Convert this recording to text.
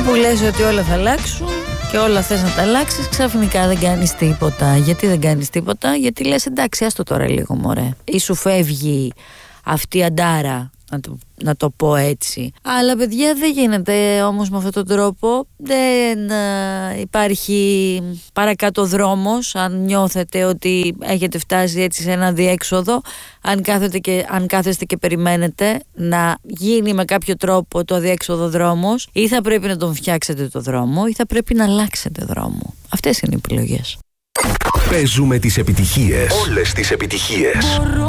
που λες ότι όλα θα αλλάξουν και όλα θες να τα αλλάξεις, ξαφνικά δεν κάνεις τίποτα. Γιατί δεν κάνεις τίποτα? Γιατί λες εντάξει, άστο τώρα λίγο μωρέ, ή σου φεύγει αυτή η αντάρα, να το πω έτσι. Αλλά παιδιά, δεν γίνεται όμως με αυτόν τον τρόπο. Δεν υπάρχει παρακάτω δρόμος. Αν νιώθετε ότι έχετε φτάσει έτσι σε ένα διέξοδο, αν κάθεστε και περιμένετε να γίνει με κάποιο τρόπο το διέξοδο δρόμος, ή θα πρέπει να τον φτιάξετε το δρόμο, ή θα πρέπει να αλλάξετε δρόμο. Αυτές είναι οι επιλογές. Παίζουμε τις επιτυχίες. Όλες τις επιτυχίες.